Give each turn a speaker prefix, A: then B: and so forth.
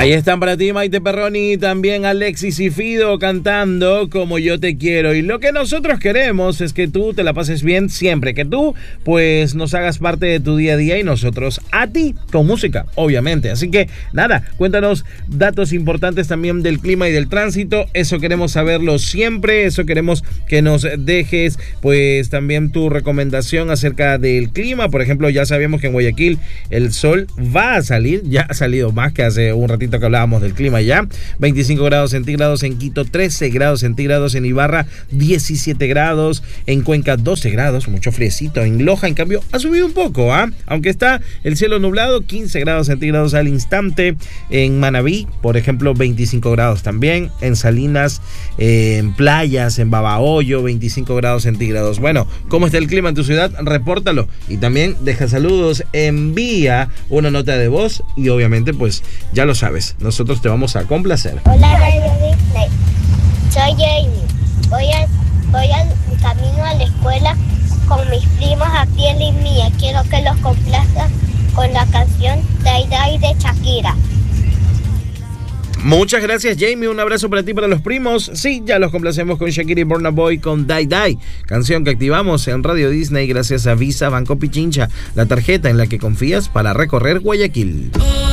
A: Ahí están para ti Maite Perroni, también Alexis y Fido cantando Como Yo Te Quiero. Y lo que nosotros queremos es que tú te la pases bien siempre, que tú pues nos hagas parte de tu día a día y nosotros a ti con música, obviamente. Así que nada, cuéntanos datos importantes también del clima y del tránsito. Eso queremos saberlo siempre, eso queremos que nos dejes pues también tu recomendación acerca del clima. Por ejemplo, ya sabemos que en Guayaquil el sol va a salir, ya ha salido más que hace un ratito que hablábamos del clima ya. 25 grados centígrados en Quito, 13 grados centígrados en Ibarra, 17 grados en Cuenca, 12 grados, mucho friecito. En Loja, en cambio, ha subido un poco, aunque está el cielo nublado, 15 grados centígrados al instante. En Manabí, por ejemplo, 25 grados también. En Salinas, en playas, en Babahoyo, 25 grados centígrados. Bueno, ¿cómo está el clima en tu ciudad? Repórtalo. Y también deja saludos, envía una nota de voz y obviamente pues ya lo sabes, nosotros te vamos a complacer.
B: Hola Radio Disney, soy Jamie. Voy al camino a la escuela con mis primos Apiel y Mía. Quiero que los complazcan con la canción Dai Dai de Shakira.
A: Muchas gracias, Jamie. Un abrazo para ti y para los primos. Sí, ya los complacemos con Shakira y Burna Boy con Dai Dai, canción que activamos en Radio Disney gracias a Visa Banco Pichincha, la tarjeta en la que confías para recorrer Guayaquil.